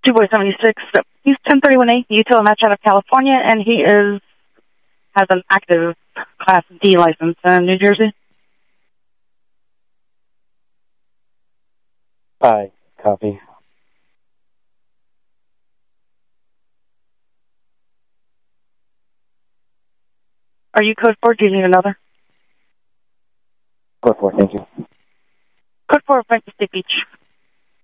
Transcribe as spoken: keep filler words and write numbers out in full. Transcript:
two boy seventy-six. He's ten thirty-one A, utility match out of California, and he is has an active Class D license in New Jersey. Aye, copy. Are you code four? Do you need another? Code four, thank you. Code four, Francis State Beach.